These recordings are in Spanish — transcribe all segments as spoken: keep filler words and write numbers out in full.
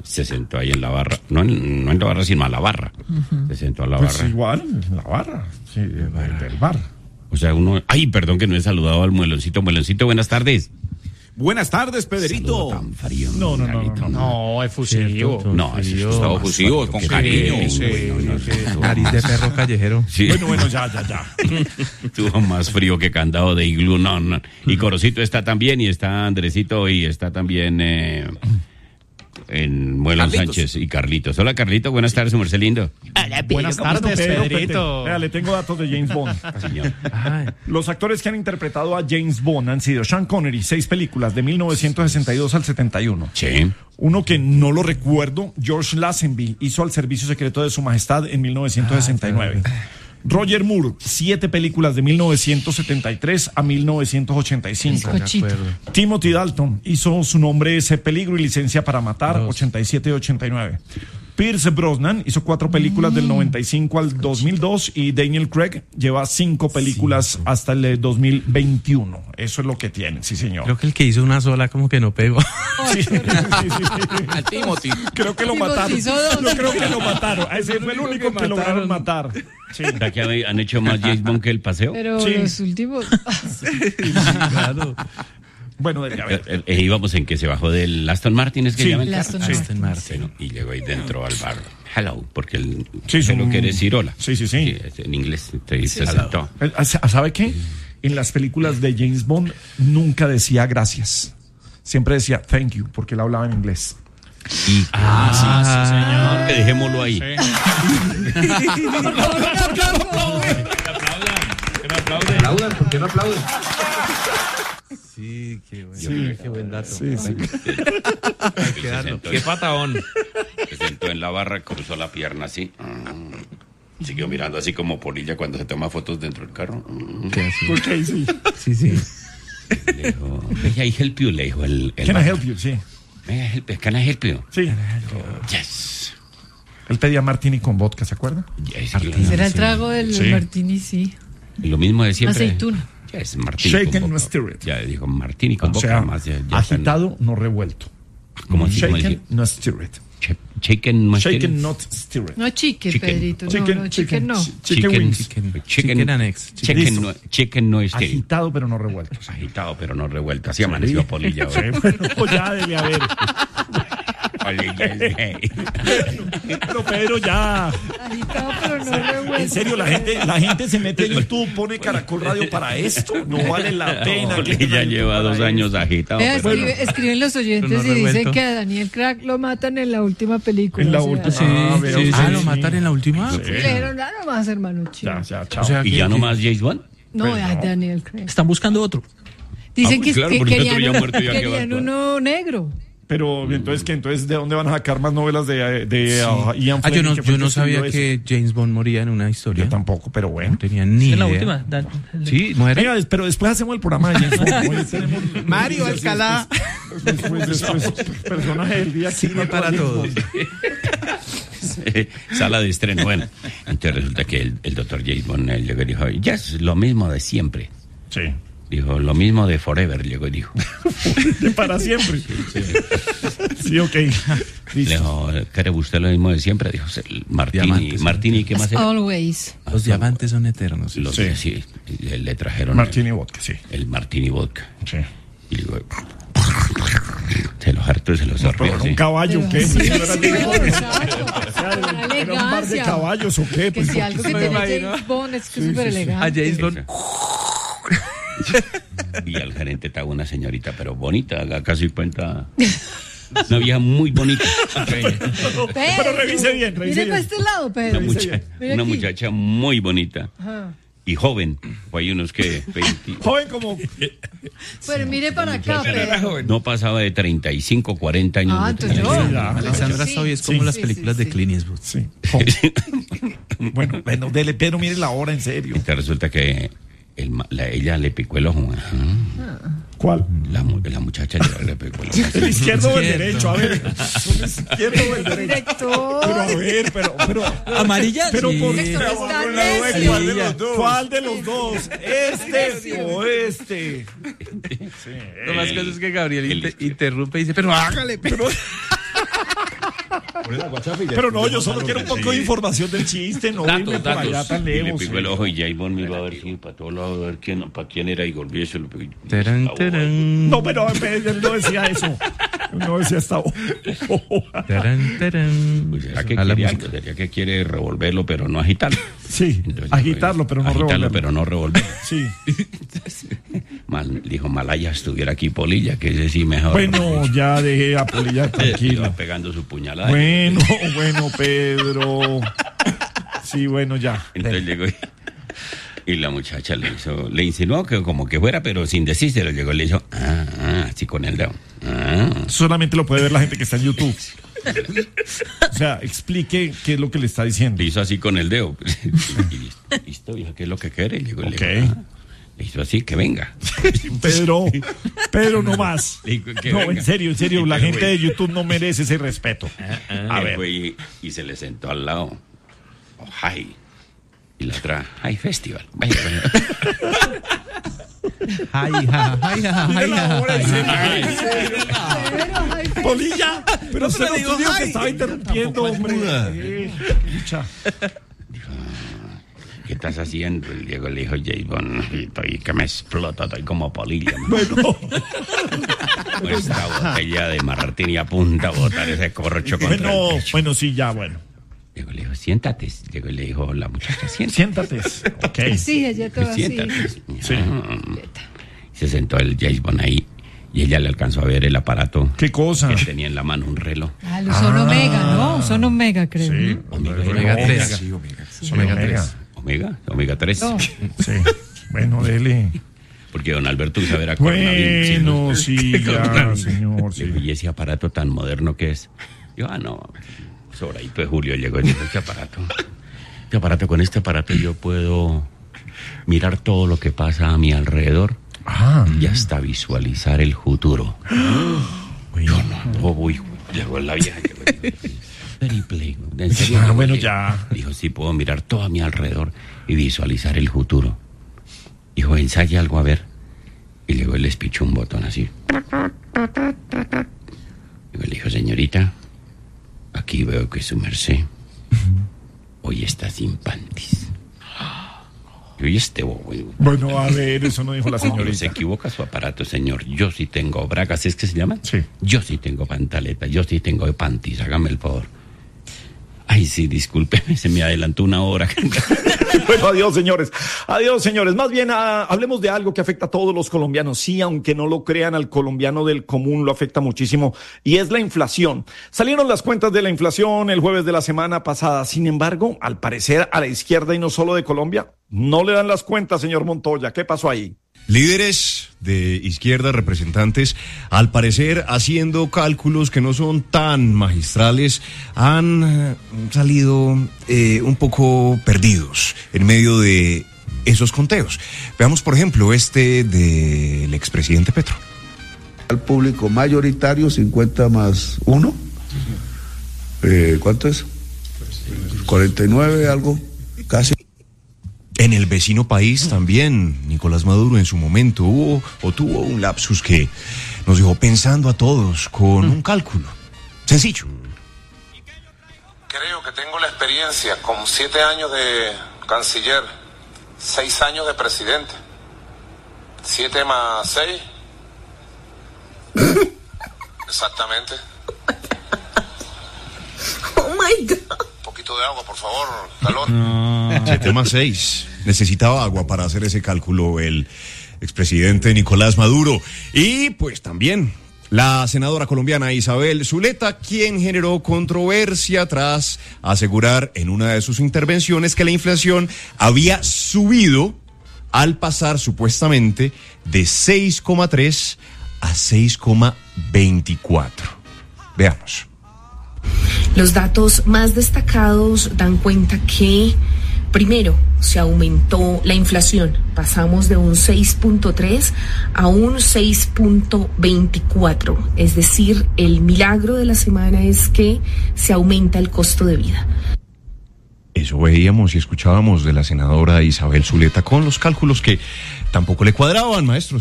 se sentó ahí en la barra, no en, no en la barra, sino a la barra. Uh-huh. Se sentó a la pues barra. Igual, en la barra, sí, del, del bar. O sea, uno, ay, perdón que no he saludado al Mueloncito. Mueloncito, buenas tardes. Buenas tardes, Pedrito. Tan frío, no, no, no, no, no, no, es fusivo. No, es estado fusivo, con cariño. Sí, bueno, sí, no, nariz de perro callejero. Sí. Bueno, bueno, ya, ya, ya. Tuvo más frío que candado de iglú, no, no. Y Corocito está también, y está Andresito, y está también eh, en Muelón Sánchez y Carlitos. Hola, Carlito, buenas tardes, su merced lindo. Hola, buenas tardes, Pedro, Pedrito. Vea, le tengo datos de James Bond. Los actores que han interpretado a James Bond han sido Sean Connery, seis películas de mil novecientos sesenta y dos al setenta y uno. Sí. Uno que no lo recuerdo, George Lazenby, hizo Al Servicio Secreto de Su Majestad en mil novecientos sesenta y nueve. Ah, Roger Moore, siete películas de mil novecientos setenta y tres a mil novecientos ochenta y cinco. Timothy Dalton hizo Su nombre es Peligro y Licencia para Matar, Dos. ochenta y siete y ochenta y nueve. Pierce Brosnan hizo cuatro películas mm. del noventa y cinco al dos mil dos y Daniel Craig lleva cinco películas cinco. hasta el dos mil veintiuno. Eso es lo que tienen, sí señor. Creo que el que hizo una sola como que no pegó. Sí, sí, sí, sí. A Timothy. Creo que lo Timothy mataron. Yo creo que lo mataron. Ese fue el único que, que lograron matar. Sí. Que han hecho más James Bond que El Paseo. Pero sí. los últimos. Sí, claro. Bueno, a ver. Eh, eh, íbamos en que se bajó del Aston Martin, es que sí, llama el Aston carro. Martin. Martin. Bueno, y llegó ahí dentro al bar. Hello, porque él sí, lo quiere decir hola. Sí, sí, sí. sí en inglés se, sí, se sentó. ¿Sabe qué? En las películas de James Bond nunca decía gracias. Siempre decía thank you, porque él hablaba en inglés. Y, ah, ah, sí, sí, señor. Que dejémoslo ahí. Sí. ¿Por qué no aplauden? ¿Por qué no aplauden? ¿Por qué no aplauden? Sí, qué bueno. Sí. Qué buen dato. Sí, sí. Qué patadón. Se sentó en la barra, cruzó la pierna así. Siguió mirando así como polilla cuando se toma fotos dentro del carro. ¿Qué así? ¿Por qué? Sí. Sí, sí. Le dijo, may I help you? Le dijo el... el Can I help you? Sí. May I help you? Can I help you? Sí. Yes. Él pedía martini con vodka, ¿se acuerda? Yes, Será el trago del sí. martini, sí. Lo mismo de siempre. Aceituna. Yes, martini Shaken con no vodka. stirred. Ya dijo martini con O vodka. sea, Más, ya, ya agitado, no revuelto. ¿Cómo así? Shaken, no stirred. Chicken, no Shaken, not stirred. No chicken, Chicken. Pedrito. No, Chicken, no, chicken, chicken no. chi- chicken wings. Chicken, Chicken- chicken annex. Chicken no, chicken no es Agitado, pero no revuelto. agitado, pero no revuelto. Así amaneció Polilla hoy. Sí, bueno, pues ya debe haber. Polilla es gay. Pero Pedro, ya. Agitado, pero no revuelto. En serio, la gente, la gente se mete en YouTube, pone Caracol Radio para esto. No vale la pena. que Polilla tenga lleva YouTube dos para años esto. agitado. Vea, pero- escribe- escriben los oyentes Pero no y dicen revuelto. que a Daniel Craig lo matan en la última película. En la o sea, última. Sí, Ah, sí, veo, sí. sí, Ah, sí. ¿lo matan en la última? Sí. Le dijeron, nada más, hermano chido. Ya, ya, chao. O sea, ¿Y que- ya que- nomás James Bond? No, Pues a no. Daniel Craig. Están buscando otro. Dicen Ah, que, claro, que porque el otro querían, ya uno, muerto, ya que va a querían actuar. uno negro. Pero entonces, ¿qué? Entonces, ¿de dónde van a sacar más novelas de, de Sí. uh, Ian Ah, yo Fleming, no, que fue yo el no que sabía escribió que James Bond moría en una eso? historia. Yo tampoco, pero bueno. No tenía ni Es la idea. última. Dan- Sí, muere. Venga, pero después hacemos el programa de James Bond. Hoy tenemos Mario noticias y Alcalá. Después, después, después, personaje del día. Cine aquí, para James todos. Bond. Sala de estreno. Bueno, entonces resulta que el, el doctor James Bond él llegó y dijo, ya es lo mismo de siempre. Sí. Dijo, lo mismo de Forever, llegó y dijo. De para siempre. Sí, ok. Le Listo. dijo, ¿quiere usted lo mismo de siempre? Dijo, "Sí, Martini, Diamantes. Martini, ¿qué más As era? always. Los diamantes son eternos. Los, Sí. sí. le, le trajeron Martini Vodka, sí. el, el Martini Vodka. Sí. Y digo, se los hartó y se los sorbió. ¿Pero ¿sí? un caballo o qué? Sí, ¿No era sí, James Bond? exacto. O sea, Una ¿era un bar de elegancia. caballos o qué? Que Pues, si algo que ¿por qué tiene no? James Bond es que es Sí, súper sí, sí. A elegante. James Bond. Y al gerente estaba una señorita, pero bonita, haga casi cuenta. Una vieja muy bonita. Pero revise bien, revise Mire para bien. este lado, Pedro. Una, mucha- Mire una aquí. muchacha muy bonita Ajá. y joven. O hay unos que veinte Joven como... Pero mire para acá, Pedro. no pasaba de treinta y cinco, cuarenta años. Ah, de entonces tener. yo. Sí, ya. Alexandra Sí. Soy es como Sí. las Sí, películas sí, de sí. Clint Eastwood. Sí. joven. Bueno, bueno, dele, Pedro, mire la hora, en serio. Entonces resulta que el ma- la- ella le picó el ojo. Ajá. ¿Cuál? La, mu- la muchacha le, le picó el ojo. ¿El izquierdo o el Izquierdo. derecho? A ver, ¿el izquierdo o el derecho? Director. Pero a ver, pero, pero... ¿Amarilla? Pero Sí. por Director, está ¿Cuál de los necio. dos? ¿Cuál de los dos? ¿Este o este? Sí. Lo más caso es que Gabriel el inter- izquierdo. interrumpe y dice, pero hágale, pero... Pero no, yo solo quiero un poco de información del chiste, no Datos, irme por datos. allá tan Y le lejos. picó el ojo y Jaybon miró a ver si para todos lados, a ver quién, para quién era y golpeó y se lo pegó. Tarán, tarán. No, pero él no decía eso. No decía esta voz. Tarán, tarán. Pues será que A la quiere música. algo, sería que quiere revolverlo, pero no agitarlo. Sí, Entonces, agitarlo, pero no agitarlo, revolverlo. pero no revolverlo. Sí. Mal, dijo Malaya, estuviera aquí Polilla, que ese sí mejor. Bueno, ya dejé a Polilla Iba tranquilo. pegando su puñalada. Bueno, bueno, Pedro. Sí, bueno, ya. Entonces llegó y, y la muchacha le hizo, le insinuó que como que fuera, pero sin decírselo. Llegó y le hizo, ah, ah, así con el dedo. Ah. Solamente lo puede ver la gente que está en YouTube. O sea, explique qué es lo que le está diciendo. Le hizo así con el dedo. Y listo, listo, hija, ¿qué es lo que quiere? Y llegó y le Ok. dijo, ah. Le hizo así, que venga. Pedro, Pedro, no más. Dijo que No, venga. en serio, en serio, la Entonces, gente güey, de YouTube no merece ese respeto. A él ver. fue y, y se le sentó al lado. Oh, hi. Y la otra, hi festival. Vaya, vaya. Ay, ja, ay, ja, ay, ja, ay, ja. Pero, ay, Polilla, pero usted no digo, dijo que ay. estaba interrumpiendo, hombre. Eh, Escucha. ¿Qué estás haciendo? El Diego le dijo, Jaybon, estoy que me explota, estoy como polilla. Bueno, Pues esta botella de martini a punta a botar ese corcho contra bueno, el pecho. bueno, sí, ya, bueno. Diego le dijo, siéntate. Diego le dijo, la muchacha, siéntate. Siéntate. Ok. sí, ella toda así. Siéntate. Sí. Ah. Se sentó el Jaybon ahí y ella le alcanzó a ver el aparato ¿Qué cosa? que tenía en la mano, un reloj. Ah, son Omega, ¿no? Son Omega, creo. Sí, ¿no? Omega tres. Sí, Omega Omega. tres. Omega, Omega tres. No. Sí. Bueno, dele. Porque don Alberto usa ver a coronavirus. Bueno, sí, ya, señor. Le digo, Sí. ¿y ese aparato tan moderno que es? Yo, ah, no, sobradito de Julio llegó y dijo, este aparato, este aparato, con este aparato yo puedo mirar todo lo que pasa a mi alrededor Ah, y hasta visualizar el futuro. Yo no, no, uy, llegó la vieja. Llegó, very play, en serio, Ah, llegó, bueno, llegó. ya. Dijo, sí, puedo mirar todo a mi alrededor y visualizar el futuro. Dijo, ensaya algo a ver. Y luego él les pichó un botón así. Luego le dijo, señorita, aquí veo que su merced hoy está sin panties. Y oye, este bobo. bueno, a ver, eso no dijo la Se señorita. equivoca su aparato, señor. Yo sí tengo bragas, ¿es que se llaman? Sí. Yo sí tengo pantaleta, yo sí tengo panties, hágame el favor. Ay, sí, discúlpeme, se me adelantó una hora. Bueno, adiós, señores. Adiós, señores. Más bien, ah, hablemos de algo que afecta a todos los colombianos. Sí, aunque no lo crean, al colombiano del común lo afecta muchísimo. Y es la inflación. Salieron las cuentas de la inflación el jueves de la semana pasada. Sin embargo, al parecer, a la izquierda y no solo de Colombia, no le dan las cuentas, señor Montoya. ¿Qué pasó ahí? Líderes de izquierda, representantes, al parecer haciendo cálculos que no son tan magistrales, han eh, salido eh, un poco perdidos en medio de esos conteos. Veamos, por ejemplo, este del expresidente Petro. Al público mayoritario, cincuenta más uno. Eh, ¿Cuánto es? cuarenta y nueve, algo, casi. En el vecino país también, Nicolás Maduro en su momento hubo o tuvo un lapsus que nos dejó pensando a todos con un cálculo sencillo. Creo que tengo la experiencia con siete años de canciller, seis años de presidente. Siete más seis. Exactamente. Oh my God. Un poquito de agua, por favor, calor. Siete más seis. Necesitaba agua para hacer ese cálculo el expresidente Nicolás Maduro. Y pues también la senadora colombiana Isabel Zuleta, quien generó controversia tras asegurar en una de sus intervenciones que la inflación había subido al pasar supuestamente de seis coma tres a seis coma veinticuatro. Veamos. Los datos más destacados dan cuenta que, primero, se aumentó la inflación. Pasamos de un seis punto tres a un seis punto veinticuatro. Es decir, el milagro de la semana es que se aumenta el costo de vida. Eso veíamos y escuchábamos de la senadora Isabel Zuleta con los cálculos que tampoco le cuadraban, maestros.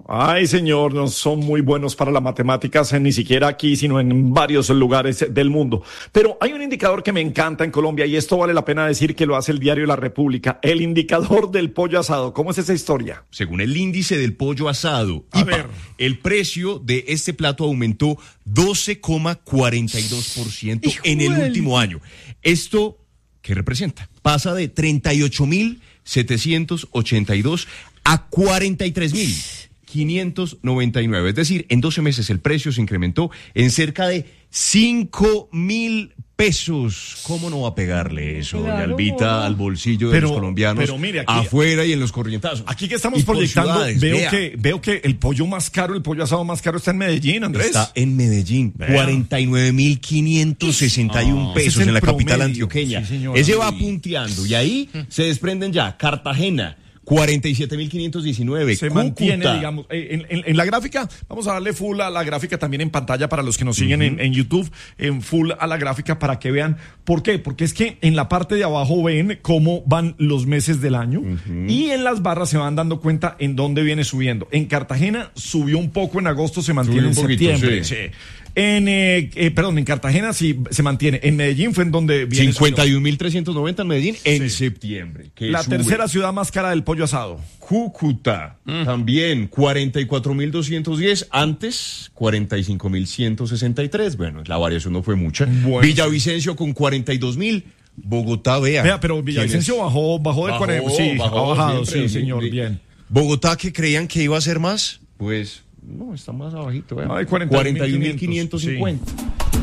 Ay, señor, no son muy buenos para las matemáticas, eh, ni siquiera aquí, sino en varios lugares del mundo. Pero hay un indicador que me encanta en Colombia, y esto vale la pena decir que lo hace el diario La República, el indicador del pollo asado. ¿Cómo es esa historia? Según el índice del pollo asado, A I P A, ver. el precio de este plato aumentó doce coma cuarenta y dos por ciento en el ¡Hijuela! último año. ¿Esto qué representa? Pasa de treinta y ocho mil setecientos ochenta y dos a cuarenta y tres mil quinientos noventa y nueve. Es decir, en doce meses el precio se incrementó en cerca de cinco mil pesos. ¿Cómo no va a pegarle eso, doña Claro, Albita, no. al bolsillo de Pero- los colombianos pero mire, aquí- afuera y en los corrientazos? Aquí que estamos Y por proyectando, ciudades, veo vea. que, veo que el pollo más caro, el pollo asado más caro está en Medellín, Andrés. Está en Medellín, Vea. cuarenta y nueve mil quinientos sesenta y uno Ese es pesos el en la capital promedio. antioqueña. Sí, señora. Ese va Uy. punteando y ahí se desprenden ya Cartagena, cuarenta y siete mil quinientos diecinueve. Se Cúcuta, mantiene, digamos, eh, en, en- en la gráfica, vamos a darle full a la gráfica también en pantalla para los que nos siguen en, en YouTube, en full a la gráfica para que vean. ¿Por qué? Porque es que en la parte de abajo ven cómo van los meses del año y en las barras se van dando cuenta en dónde viene subiendo. En Cartagena subió un poco en agosto, se mantiene Subió en un poquito, septiembre. sí. Sí. En, eh, eh, perdón, en Cartagena sí se mantiene. En Medellín fue en donde viene cincuenta y un mil trescientos noventa en Medellín en Sí. septiembre. que la sube. tercera ciudad más cara del pollo asado. Cúcuta, también cuarenta y cuatro mil doscientos diez, antes cuarenta y cinco mil ciento sesenta y tres. Bueno, la variación no fue mucha. Bueno. Villavicencio con cuarenta y dos mil. Bogotá, vea. Vea, pero Villavicencio ¿Quién es? bajó, bajó de Bajó, cuarenta. Sí, bajó ha bajado, siempre, sí, señor, sí. bien. Bogotá, que creían que iba a ser más, pues no, está más abajito. vea. Ay, cuarenta mil cuarenta y un mil quinientos cincuenta. sí.